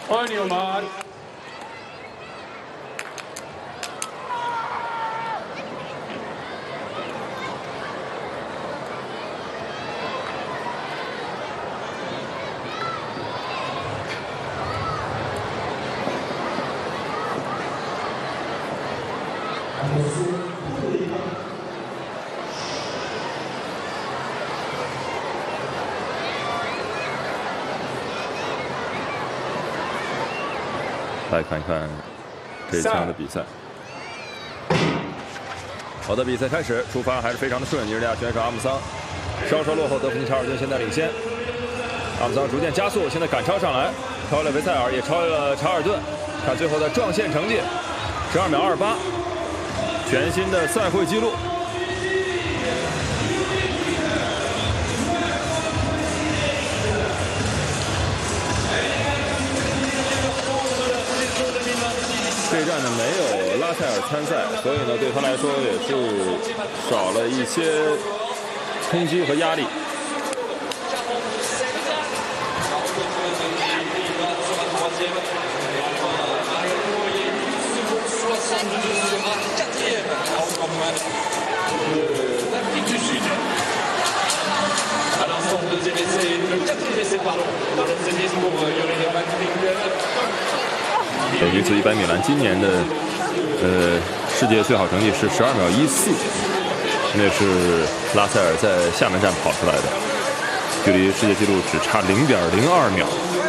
Omar. 来看看这场的比赛。好的，比赛开始，出发还是非常的顺。尼日利亚选手阿姆桑稍稍落后，德弗尼·查尔顿现在领先。阿姆桑逐渐加速，现在赶超上来，超越了维塞尔，也超越了查尔顿。看最后的撞线成绩，12秒28，全新的赛会纪录。 这站呢没有拉塞尔参赛，所以呢对他来说也是少了一些冲击和压力。女子100米栏今年的世界最好成绩是12秒14，那是拉塞尔在厦门站跑出来的，距离世界纪录只差0.02秒。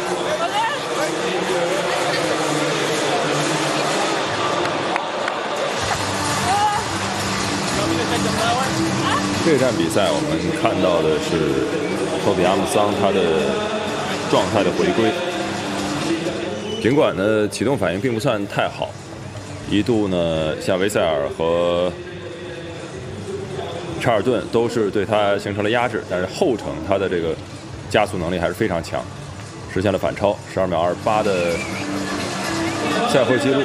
这站比赛我们看到的是托比·阿姆桑他的状态的回归。 尽管呢，启动反应并不算太好，一度呢，像维塞尔和查尔顿都是对他形成了压制，但是后程他的这个加速能力还是非常强，实现了反超12秒28的赛会纪录。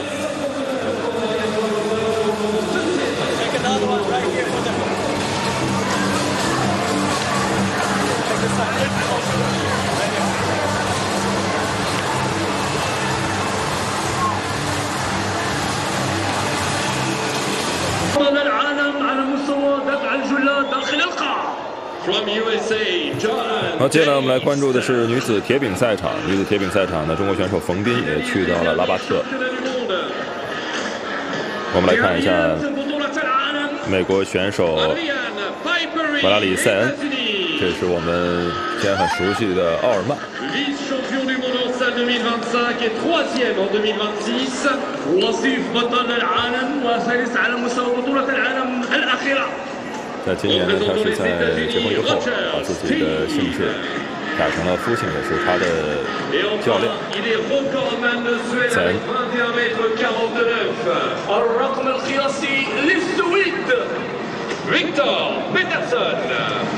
好，接下来我们来关注的是女子铁饼赛场。女子铁饼赛场呢，中国选手冯彬也去到了拉巴特。我们来看一下美国选手瓦拉里·塞恩，这是我们现在很熟悉的奥尔曼。 在今年呢，他是在结婚之后，把自己的姓氏改成了夫姓，也是他的教练。塞恩。